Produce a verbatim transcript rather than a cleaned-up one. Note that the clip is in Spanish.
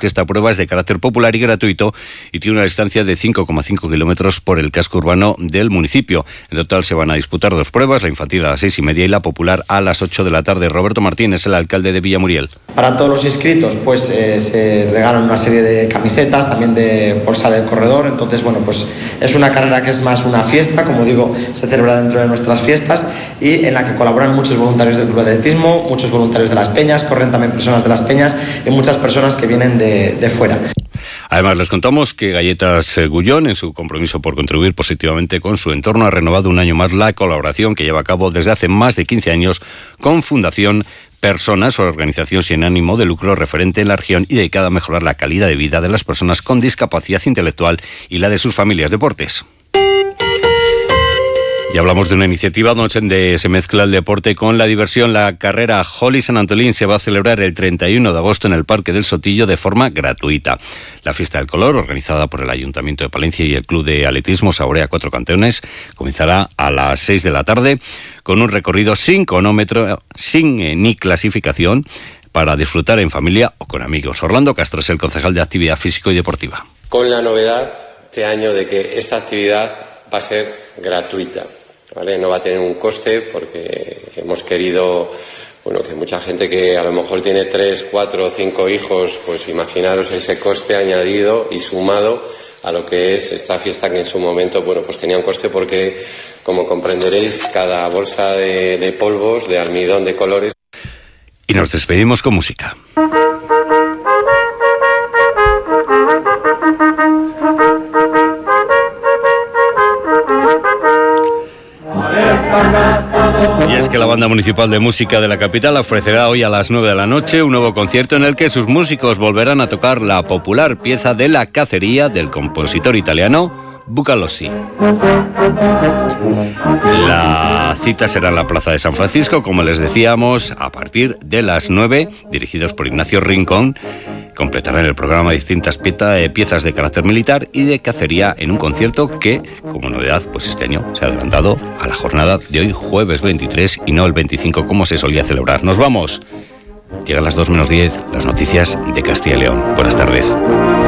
que esta prueba es de carácter popular y gratuito y tiene una distancia de cinco coma cinco kilómetros por el casco urbano del municipio. En total se van a disputar dos pruebas, la infantil a las seis y media y la popular a las ocho de la tarde. Roberto Martínez, el alcalde de Villamuriel. Para todos los inscritos pues eh, se regalan una serie de camisetas, también de bolsa del corredor. Entonces, bueno, pues es una carrera que es más una fiesta, como digo, se celebra dentro de nuestras fiestas y en la que colaboran muchos voluntarios del Club de Atletismo, muchos voluntarios de las Peñas, corren también personas de las Peñas y muchas personas que vienen de, de fuera. Además, les contamos que Galletas Gullón, en su compromiso por contribuir positivamente con su entorno, ha renovado un año más la colaboración que lleva a cabo desde hace más de quince años con Fundación Personas, organización sin ánimo de lucro referente en la región y dedicada a mejorar la calidad de vida de las personas con discapacidad intelectual y la de sus familias. Deportes. Ya hablamos de una iniciativa donde se mezcla el deporte con la diversión. La carrera Holy San Antolín se va a celebrar el treinta y uno de agosto en el Parque del Sotillo de forma gratuita. La Fiesta del Color, organizada por el Ayuntamiento de Palencia y el Club de Atletismo Saurea Cuatro Cantones, comenzará a las seis de la tarde con un recorrido sin cronómetro, sin eh, ni clasificación, para disfrutar en familia o con amigos. Orlando Castro es el concejal de Actividad Físico y Deportiva. Con la novedad este año de que esta actividad va a ser gratuita. ¿Vale? No va a tener un coste porque hemos querido, bueno, que mucha gente que a lo mejor tiene tres, cuatro o cinco hijos, pues imaginaros ese coste añadido y sumado a lo que es esta fiesta que en su momento, bueno, pues tenía un coste porque, como comprenderéis, cada bolsa de, de polvos, de almidón de colores. Y nos despedimos con música. Y es que la Banda Municipal de Música de la capital ofrecerá hoy a las nueve de la noche un nuevo concierto en el que sus músicos volverán a tocar la popular pieza de La cacería del compositor italiano Bucalossi. La cita será en la Plaza de San Francisco, como les decíamos, a partir de las nueve, dirigidos por Ignacio Rincón. Completarán el programa distintas piezas de carácter militar y de cacería en un concierto que, como novedad, pues este año se ha adelantado a la jornada de hoy, jueves veintitrés, y no el veinticinco, como se solía celebrar. Nos vamos. Llegan las dos menos diez, las noticias de Castilla y León. Buenas tardes.